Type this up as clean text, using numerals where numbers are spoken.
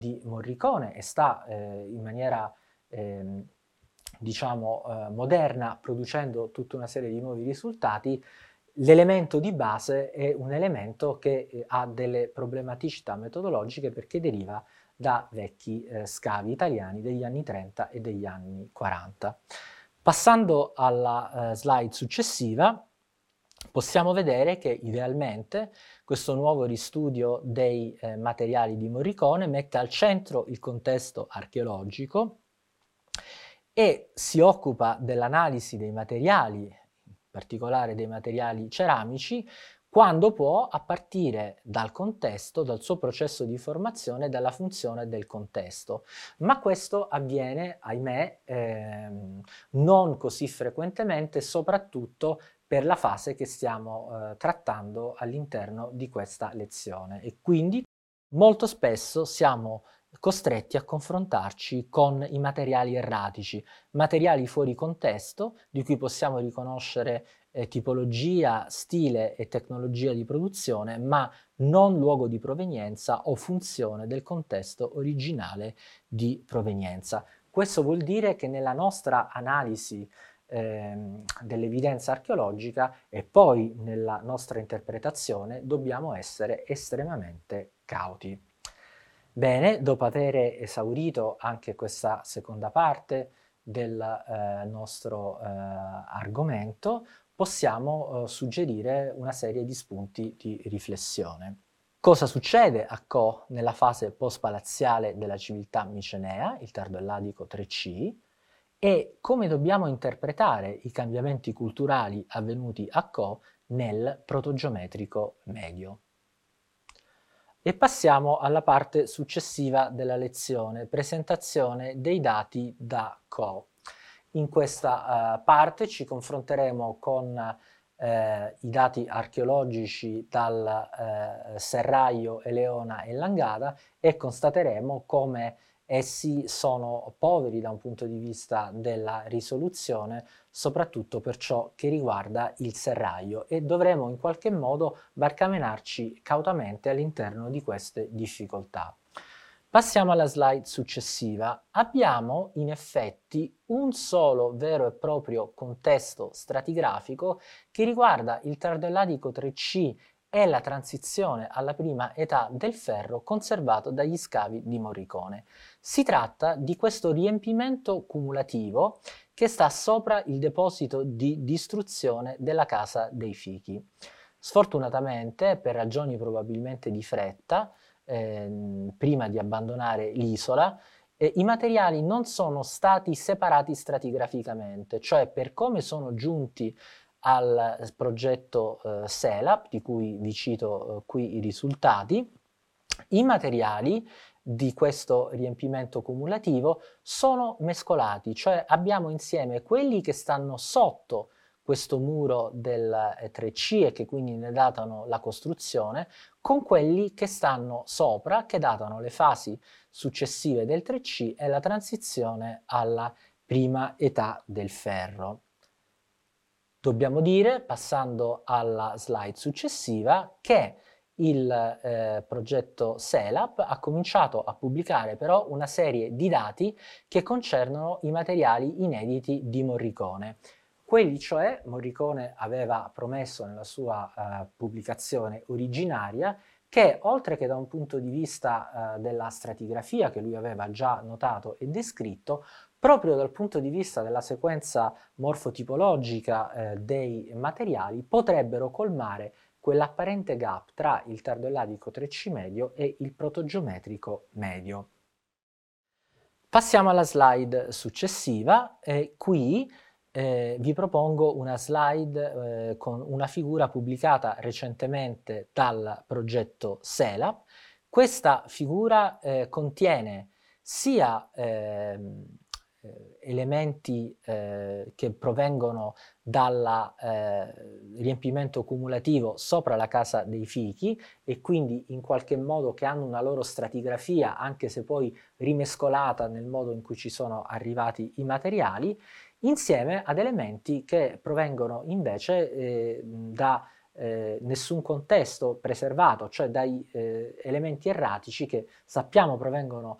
di Morricone e sta in maniera moderna producendo tutta una serie di nuovi risultati. L'elemento di base è un elemento che ha delle problematicità metodologiche perché deriva da vecchi scavi italiani degli anni 30 e degli anni 40. Passando alla slide successiva, possiamo vedere che idealmente questo nuovo ristudio dei materiali di Morricone mette al centro il contesto archeologico e si occupa dell'analisi dei materiali, in particolare dei materiali ceramici, quando può, a partire dal contesto, dal suo processo di formazione, dalla funzione del contesto. Ma questo avviene, ahimè, non così frequentemente, soprattutto per la fase che stiamo trattando all'interno di questa lezione. E quindi molto spesso siamo costretti a confrontarci con i materiali erratici, materiali fuori contesto, di cui possiamo riconoscere tipologia, stile e tecnologia di produzione, ma non luogo di provenienza o funzione del contesto originale di provenienza. Questo vuol dire che nella nostra analisi dell'evidenza archeologica e poi nella nostra interpretazione dobbiamo essere estremamente cauti. Bene, dopo aver esaurito anche questa seconda parte del nostro argomento, possiamo suggerire una serie di spunti di riflessione. Cosa succede a Co nella fase post-palaziale della civiltà micenea, il tardo elladico 3C, e come dobbiamo interpretare i cambiamenti culturali avvenuti a Co nel protogeometrico medio. E passiamo alla parte successiva della lezione, presentazione dei dati da Co. In questa parte ci confronteremo con i dati archeologici dal Serrallo, Eleona e Langada e constateremo come essi sono poveri da un punto di vista della risoluzione, soprattutto per ciò che riguarda il serraglio, e dovremo in qualche modo barcamenarci cautamente all'interno di queste difficoltà. Passiamo alla slide successiva. Abbiamo in effetti un solo vero e proprio contesto stratigrafico che riguarda il tardo elladico 3C e la transizione alla prima età del ferro conservato dagli scavi di Morricone. Si tratta di questo riempimento cumulativo che sta sopra il deposito di distruzione della Casa dei Fichi. Sfortunatamente, per ragioni probabilmente di fretta, prima di abbandonare l'isola, i materiali non sono stati separati stratigraficamente, cioè per come sono giunti al progetto SELAP, di cui vi cito qui i risultati, i materiali di questo riempimento cumulativo sono mescolati, cioè abbiamo insieme quelli che stanno sotto questo muro del 3C e che quindi ne datano la costruzione, con quelli che stanno sopra, che datano le fasi successive del 3C e la transizione alla prima età del ferro. Dobbiamo dire, passando alla slide successiva, che il progetto SELAP ha cominciato a pubblicare però una serie di dati che concernono i materiali inediti di Morricone. Quelli cioè Morricone aveva promesso nella sua pubblicazione originaria che, oltre che da un punto di vista della stratigrafia che lui aveva già notato e descritto, proprio dal punto di vista della sequenza morfotipologica dei materiali potrebbero colmare quell'apparente gap tra il tardo elladico 3C medio e il protogeometrico medio. Passiamo alla slide successiva e qui vi propongo una slide con una figura pubblicata recentemente dal progetto SELAP. Questa figura contiene sia elementi che provengono dal riempimento cumulativo sopra la Casa dei Fichi e quindi in qualche modo che hanno una loro stratigrafia, anche se poi rimescolata nel modo in cui ci sono arrivati i materiali, insieme ad elementi che provengono invece da nessun contesto preservato, cioè dai elementi erratici che sappiamo provengono